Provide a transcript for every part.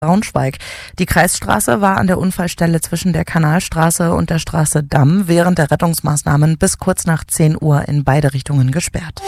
Braunschweig. Die Kreisstraße war an der Unfallstelle zwischen der Kanalstraße und der Straße Damm während der Rettungsmaßnahmen bis kurz nach 10 Uhr in beide Richtungen gesperrt.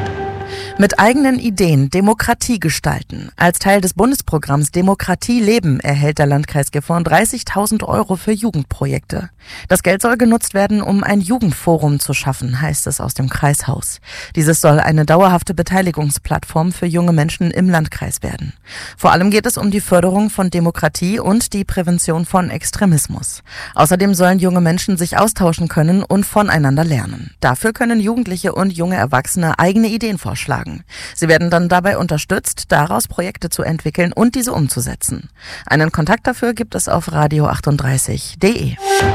Mit eigenen Ideen Demokratie gestalten. Als Teil des Bundesprogramms Demokratie leben erhält der Landkreis Gifhorn 30.000 € für Jugendprojekte. Das Geld soll genutzt werden, um ein Jugendforum zu schaffen, heißt es aus dem Kreishaus. Dieses soll eine dauerhafte Beteiligungsplattform für junge Menschen im Landkreis werden. Vor allem geht es um die Förderung von Demokratie und die Prävention von Extremismus. Außerdem sollen junge Menschen sich austauschen können und voneinander lernen. Dafür können Jugendliche und junge Erwachsene eigene Ideen vorschlagen. Sie werden dann dabei unterstützt, daraus Projekte zu entwickeln und diese umzusetzen. Einen Kontakt dafür gibt es auf radio38.de.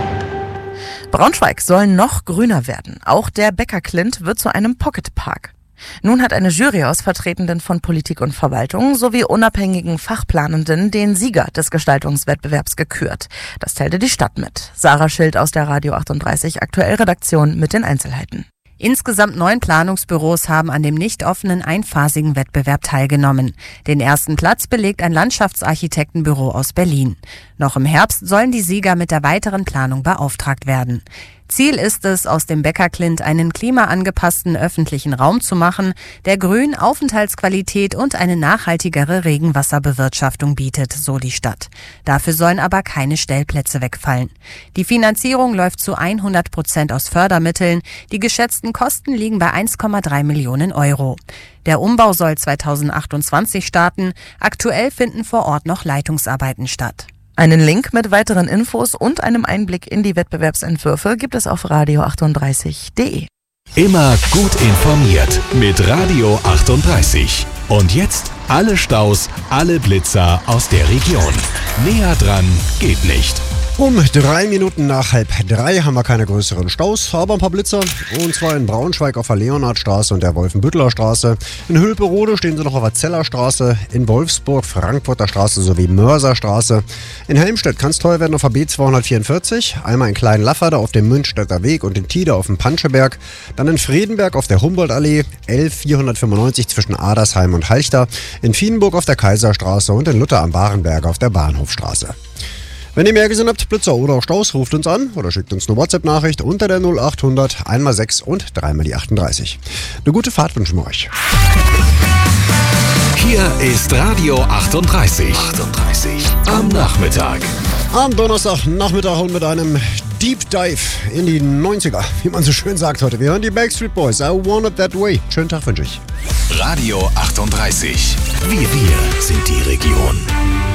Braunschweig soll noch grüner werden. Auch der Becker Klint wird zu einem Pocketpark. Nun hat eine Jury aus Vertretenden von Politik und Verwaltung sowie unabhängigen Fachplanenden den Sieger des Gestaltungswettbewerbs gekürt. Das teilte die Stadt mit. Sarah Schild aus der Radio 38 Aktuellredaktion mit den Einzelheiten. Insgesamt 9 Planungsbüros haben an dem nicht offenen einphasigen Wettbewerb teilgenommen. Den ersten Platz belegt ein Landschaftsarchitektenbüro aus Berlin. Noch im Herbst sollen die Sieger mit der weiteren Planung beauftragt werden. Ziel ist es, aus dem Becker Klint einen klimaangepassten öffentlichen Raum zu machen, der Grün, Aufenthaltsqualität und eine nachhaltigere Regenwasserbewirtschaftung bietet, so die Stadt. Dafür sollen aber keine Stellplätze wegfallen. Die Finanzierung läuft zu 100% aus Fördermitteln. Die geschätzten Kosten liegen bei 1,3 Millionen €. Der Umbau soll 2028 starten. Aktuell finden vor Ort noch Leitungsarbeiten statt. Einen Link mit weiteren Infos und einem Einblick in die Wettbewerbsentwürfe gibt es auf radio38.de. Immer gut informiert mit Radio 38. Und jetzt alle Staus, alle Blitzer aus der Region. Näher dran geht nicht. Um 3 Minuten nach 2:30 haben wir keine größeren Staus, aber ein paar Blitzer. Und zwar in Braunschweig auf der Leonhardstraße und der Wolfenbütteler Straße. In Hülperode stehen sie noch auf der Zellerstraße. In Wolfsburg, Frankfurter Straße sowie Mörserstraße. In Helmstedt kann es teuer werden auf der B244. Einmal in Klein-Lafferde auf dem Münchstädter Weg und in Tide auf dem Panscheberg. Dann in Friedenberg auf der Humboldtallee. L495 zwischen Adersheim und Halchter. In Vienburg auf der Kaiserstraße und in Luther am Barenberg auf der Bahnhofstraße. Wenn ihr mehr gesehen habt, Blitzer oder auch Staus, ruft uns an oder schickt uns eine WhatsApp-Nachricht unter der 0800 1x6 und 3x38. Eine gute Fahrt wünschen wir euch. Hier ist Radio 38. Am Nachmittag. Am Donnerstagnachmittag und mit einem Deep Dive in die 90er, wie man so schön sagt heute. Wir hören die Backstreet Boys, I Want It That Way. Schönen Tag wünsche ich. Radio 38. Wir sind die Region.